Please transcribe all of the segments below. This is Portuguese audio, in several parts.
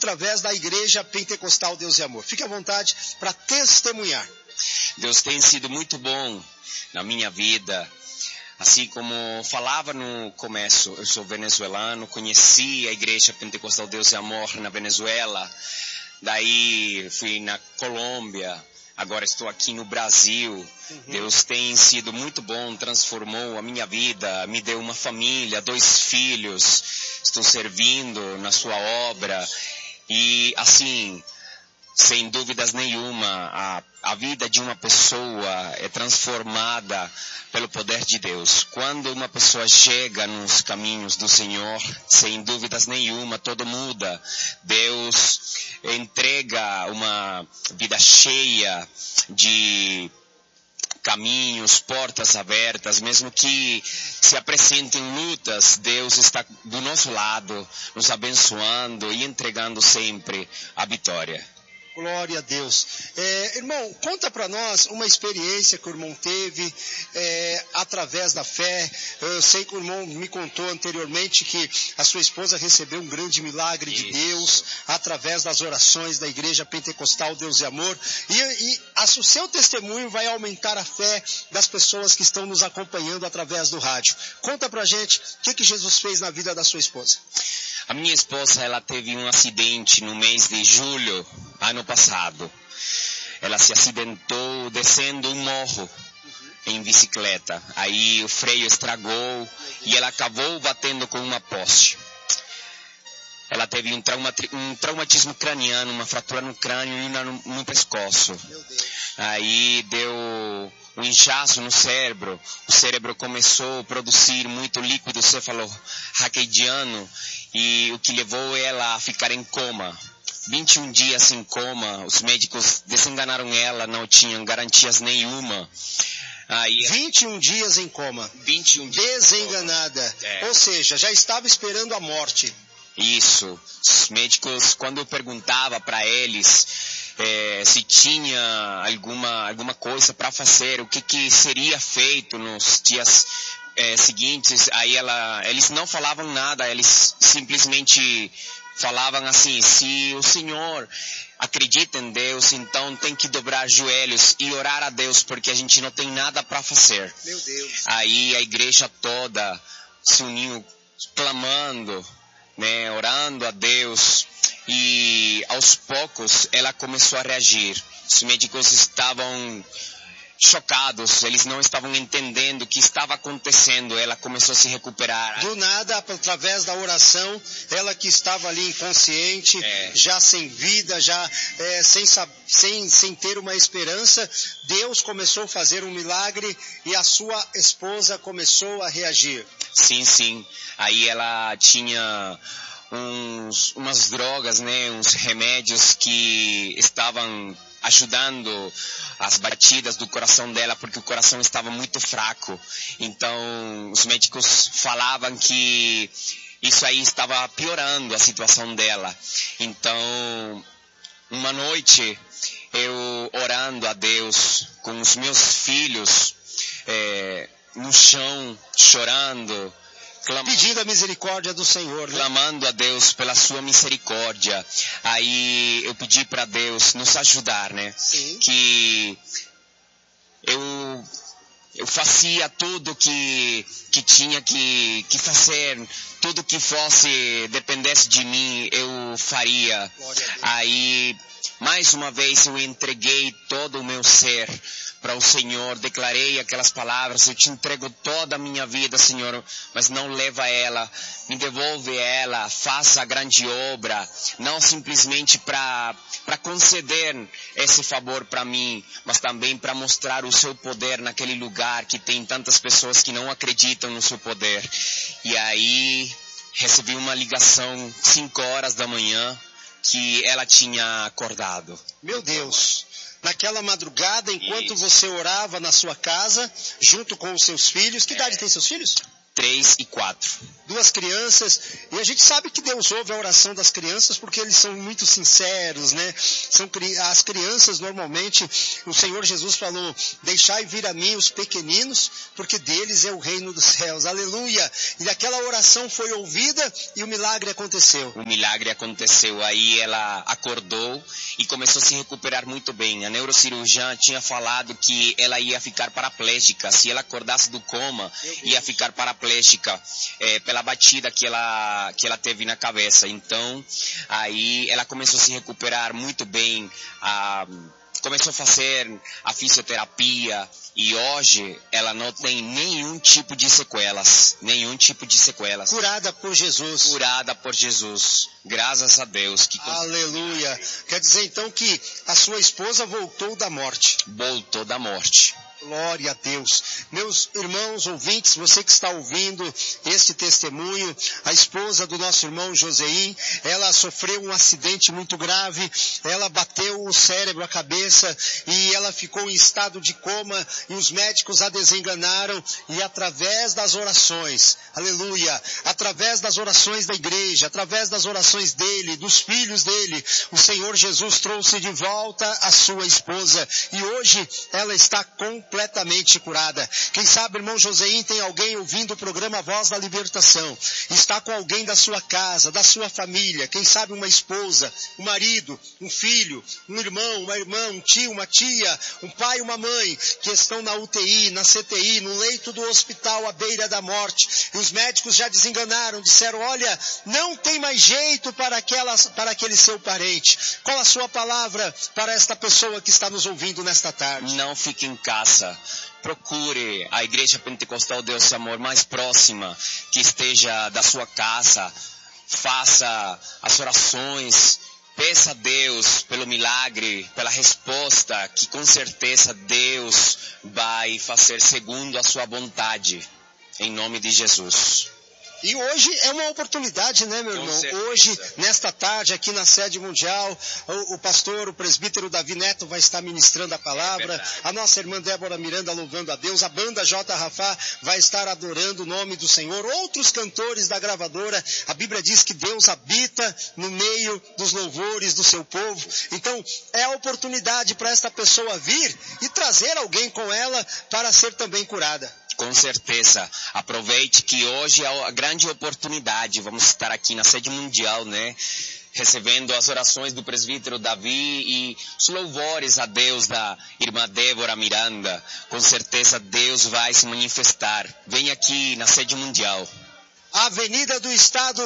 através da Igreja Pentecostal Deus e Amor. Fique à vontade para testemunhar. Deus tem sido muito bom na minha vida. Assim como falava no começo, eu sou venezuelano, conheci a Igreja Pentecostal Deus e Amor na Venezuela, daí fui na Colômbia, agora estou aqui no Brasil. Deus tem sido muito bom, transformou a minha vida, me deu uma família, 2 filhos, estou servindo na sua obra e assim, sem dúvidas nenhuma, a vida de uma pessoa é transformada pelo poder de Deus. Quando uma pessoa chega nos caminhos do Senhor, sem dúvidas nenhuma, tudo muda. Deus entrega uma vida cheia de caminhos, portas abertas, mesmo que se apresentem lutas, Deus está do nosso lado, nos abençoando e entregando sempre a vitória. Glória a Deus. Irmão, conta para nós uma experiência que o irmão teve através da fé. Eu sei que o irmão me contou anteriormente que a sua esposa recebeu um grande milagre de Deus através das orações da Igreja Pentecostal Deus e Amor. E o seu testemunho vai aumentar a fé das pessoas que estão nos acompanhando através do rádio. Conta pra gente o que Jesus fez na vida da sua esposa. A minha esposa, ela teve um acidente no mês de julho, ano passado. Ela se acidentou descendo um morro em bicicleta. Aí o freio estragou e ela acabou batendo com uma poste. Ela teve um traumatismo craniano, uma fratura no crânio e uma no pescoço. Aí deu um inchaço no cérebro. O cérebro começou a produzir muito líquido cefalorraquidiano e o que levou ela a ficar em coma. 21 dias em coma, os médicos desenganaram ela, não tinham garantias nenhuma. Aí, 21 dias em coma. 21 dias desenganada. Ou seja, já estava esperando a morte. Isso. Os médicos, quando eu perguntava para eles se tinha alguma coisa para fazer, o que seria feito nos dias seguintes, aí eles não falavam nada, eles simplesmente falavam assim: se o Senhor acredita em Deus, então tem que dobrar joelhos e orar a Deus, porque a gente não tem nada para fazer. Meu Deus. Aí a igreja toda se uniu, clamando, né, orando a Deus, e aos poucos ela começou a reagir. Os médicos estavam chocados, eles não estavam entendendo o que estava acontecendo. Ela começou a se recuperar. Do nada, através da oração, ela que estava ali inconsciente, já sem vida, já sem ter uma esperança, Deus começou a fazer um milagre e a sua esposa começou a reagir. Sim. Aí ela tinha umas drogas, né, uns remédios que estavam ajudando as batidas do coração dela, porque o coração estava muito fraco. Então, os médicos falavam que isso aí estava piorando a situação dela. Então, uma noite, eu orando a Deus com os meus filhos no chão, chorando, pedindo a misericórdia do Senhor, né? Clamando a Deus pela sua misericórdia. Aí eu pedi para Deus nos ajudar, né? Sim. Que eu fazia tudo que tinha que fazer, tudo que dependesse de mim, eu faria. Aí, mais uma vez, eu entreguei todo o meu ser para o Senhor, declarei aquelas palavras: eu te entrego toda a minha vida, Senhor, mas não leva ela, me devolve ela, faça a grande obra, não simplesmente para conceder esse favor para mim, mas também para mostrar o seu poder naquele lugar que tem tantas pessoas que não acreditam no seu poder. E aí recebi uma ligação 5 horas da manhã que ela tinha acordado. Meu Deus! Naquela madrugada, enquanto você orava na sua casa, junto com os seus filhos. Que idade tem seus filhos? 3 e 4. duas crianças, e a gente sabe que Deus ouve a oração das crianças porque eles são muito sinceros, né? As crianças, normalmente, o Senhor Jesus falou, deixai vir a mim os pequeninos, porque deles é o reino dos céus, aleluia, e aquela oração foi ouvida e o milagre aconteceu. O milagre aconteceu, aí ela acordou e começou a se recuperar muito bem. A neurocirurgiã tinha falado que ela ia ficar paraplégica, se ela acordasse do coma, ia ficar paraplégica, pela batida que ela teve na cabeça. Então, aí ela começou a se recuperar muito bem, começou a fazer a fisioterapia e hoje ela não tem nenhum tipo de sequelas. Curada por Jesus. Curada por Jesus. Graças a Deus. Aleluia. Quer dizer então que a sua esposa voltou da morte. Voltou da morte. Glória a Deus. Meus irmãos ouvintes, você que está ouvindo este testemunho, a esposa do nosso irmão Joseim, ela sofreu um acidente muito grave, ela bateu o cérebro, a cabeça, e ela ficou em estado de coma, e os médicos a desenganaram, e através das orações, aleluia, através das orações da igreja, através das orações dele, dos filhos dele, o Senhor Jesus trouxe de volta a sua esposa, e hoje ela está completamente curada. Quem sabe, irmão Joseim, tem alguém ouvindo o programa Voz da Libertação, está com alguém da sua casa, da sua família, quem sabe uma esposa, um marido, um filho, um irmão, uma irmã, um tio, uma tia, um pai, uma mãe, que estão na UTI, na CTI, no leito do hospital à beira da morte, e os médicos já desenganaram, disseram, olha, não tem mais jeito para aquele seu parente. Qual a sua palavra para esta pessoa que está nos ouvindo nesta tarde? Não fique em casa. Procure a Igreja Pentecostal Deus e Amor mais próxima, que esteja da sua casa. Faça as orações, peça a Deus pelo milagre, pela resposta, que com certeza Deus vai fazer segundo a sua vontade, em nome de Jesus. E hoje é uma oportunidade, né, meu irmão? Hoje, nesta tarde, aqui na sede mundial, o pastor, o presbítero Davi Neto vai estar ministrando a palavra, a nossa irmã Débora Miranda louvando a Deus, a banda J. Rafá vai estar adorando o nome do Senhor, outros cantores da gravadora, a Bíblia diz que Deus habita no meio dos louvores do seu povo, então é a oportunidade para esta pessoa vir e trazer alguém com ela para ser também curada. Com certeza, aproveite que hoje é a grande oportunidade, vamos estar aqui na sede mundial, né? Recebendo as orações do presbítero Davi e os louvores a Deus da irmã Débora Miranda. Com certeza Deus vai se manifestar. Vem aqui na sede mundial. Avenida do Estado,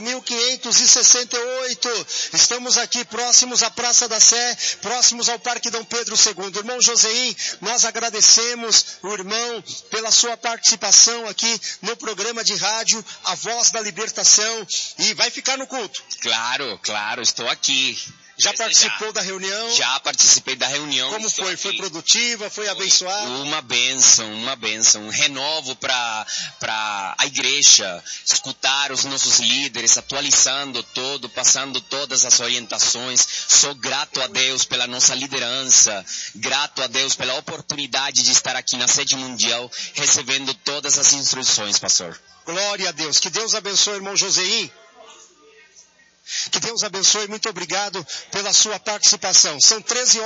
4.568. Estamos aqui próximos à Praça da Sé, próximos ao Parque Dom Pedro II. Irmão Joseim, nós agradecemos o irmão pela sua participação aqui no programa de rádio A Voz da Libertação. E vai ficar no culto? Claro, estou aqui. Já participou da reunião? Já participei da reunião. Como foi? Foi produtiva? Foi abençoada? Uma bênção. Um renovo para a igreja. Escutar os nossos líderes, atualizando todo, passando todas as orientações. Sou grato a Deus pela nossa liderança. Grato a Deus pela oportunidade de estar aqui na sede mundial, recebendo todas as instruções, pastor. Glória a Deus. Que Deus abençoe, irmão Joseim. Que Deus abençoe, muito obrigado pela sua participação. São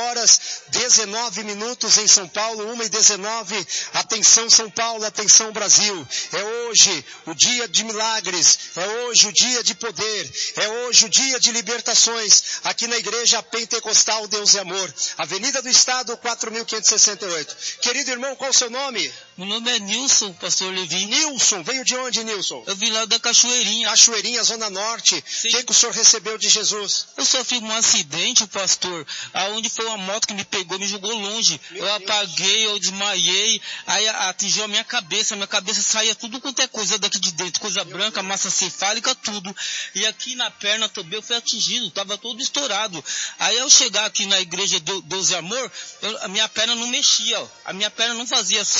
13h19 em São Paulo, 1h19. Atenção São Paulo, atenção Brasil. É hoje o dia de milagres, é hoje o dia de poder, é hoje o dia de libertações, aqui na Igreja Pentecostal Deus e Amor. Avenida do Estado, 4.568. Querido irmão, qual o seu nome? Meu nome é Nilson, pastor Levi. Nilson, veio de onde, Nilson? Eu vim lá da Cachoeirinha. Cachoeirinha, Zona Norte. Sim. O que o senhor recebeu de Jesus? Eu sofri um acidente, pastor, aonde foi uma moto que me pegou, me jogou longe. Eu apaguei, eu desmaiei, aí atingiu a minha cabeça saía tudo quanto é coisa daqui de dentro, coisa branca, massa cefálica, tudo. E aqui na perna também eu fui atingido, estava todo estourado. Aí ao chegar aqui na Igreja Deus e Amor, a minha perna não mexia, ó. A minha perna não fazia assim, eu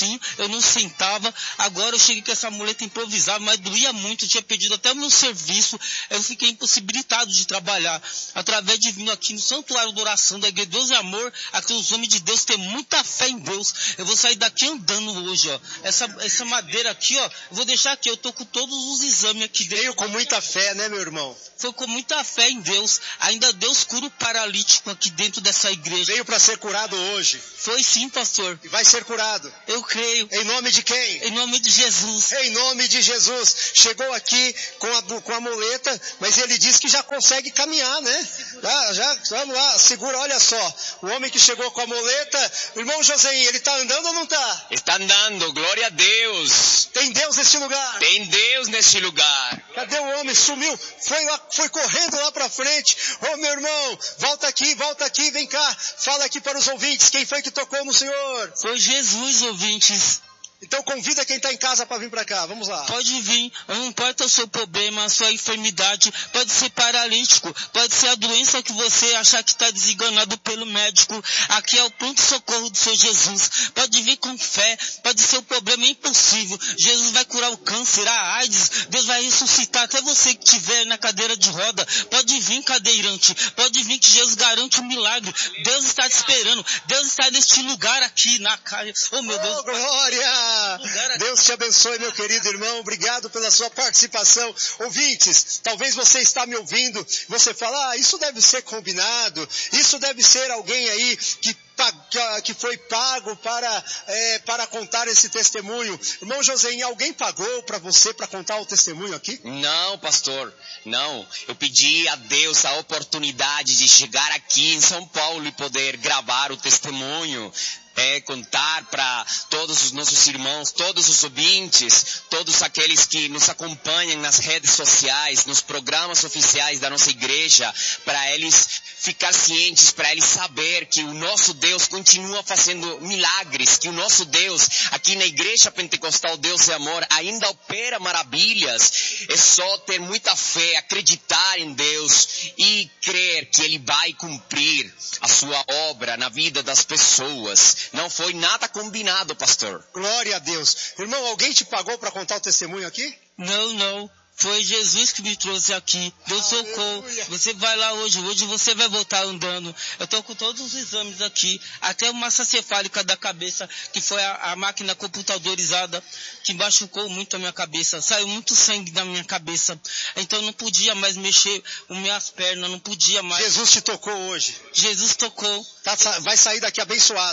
eu não sentava. Agora eu cheguei com essa muleta improvisada, mas doía muito, eu tinha perdido até o meu serviço, eu fiquei impossibilitado de trabalhar. Através de vir aqui no Santuário da Oração da Igreja Deus é Amor, aqui os homens de Deus têm muita fé em Deus. Eu vou sair daqui andando hoje, ó. Essa madeira aqui, ó, eu vou deixar aqui, eu tô com todos os exames aqui dentro. Veio com muita fé, né, meu irmão? Foi com muita fé em Deus. Ainda Deus cura o paralítico aqui dentro dessa igreja. Veio para ser curado hoje. Foi sim, pastor. E vai ser curado. Eu creio. Em nome de quem? Em nome de Jesus. Em nome de Jesus. Chegou aqui com a muleta, mas ele disse que já consegue caminhar, né? Vamos lá, segura, olha só. O homem que chegou com a muleta, irmão Joséinho, ele tá andando ou não tá? Está andando, glória a Deus. Tem Deus nesse lugar. Tem Deus neste lugar. Cadê o homem? Sumiu. Foi correndo lá pra frente. Ô, meu irmão, volta aqui, vem cá. Fala aqui para os ouvintes, quem foi que tocou no Senhor? Foi Jesus, ouvintes. Então convida quem está em casa para vir para cá, vamos lá. Pode vir, não importa o seu problema, a sua enfermidade, pode ser paralítico, pode ser a doença que você achar que está desenganado pelo médico. Aqui é o pronto-socorro do Senhor Jesus. Pode vir com fé, pode ser o problema impossível. Jesus vai curar o câncer, a AIDS, Deus vai ressuscitar até você que estiver na cadeira de roda. Pode vir, cadeirante, pode vir que Jesus garante um milagre. Deus está te esperando, Deus está neste lugar aqui, na casa. Oh, meu Deus. Oh, glória! Deus te abençoe, meu querido irmão. Obrigado pela sua participação. Ouvintes, talvez você está me ouvindo, você fala, isso deve ser combinado, isso deve ser alguém aí que foi pago para contar esse testemunho. Irmão Joséinho, alguém pagou para você para contar o testemunho aqui? Não, pastor, não. Eu pedi a Deus a oportunidade de chegar aqui em São Paulo e poder gravar o testemunho. Contar para todos os nossos irmãos, todos os ouvintes, todos aqueles que nos acompanham nas redes sociais, nos programas oficiais da nossa igreja, para eles ficar cientes, para eles saber que o nosso Deus continua fazendo milagres, que o nosso Deus, aqui na Igreja Pentecostal Deus é Amor, ainda opera maravilhas. É só ter muita fé, acreditar em Deus e crer que Ele vai cumprir a sua obra na vida das pessoas. Não foi nada combinado, pastor. Glória a Deus. Irmão, alguém te pagou para contar o testemunho aqui? Não. Foi Jesus que me trouxe aqui. Deus socorro. Você vai lá hoje você vai voltar andando. Eu tô com todos os exames aqui, até uma massa cefálica da cabeça, que foi a máquina computadorizada, que machucou muito a minha cabeça. Saiu muito sangue da minha cabeça. Então eu não podia mais mexer as minhas pernas, não podia mais. Jesus te tocou hoje. Jesus tocou. Vai sair daqui abençoado.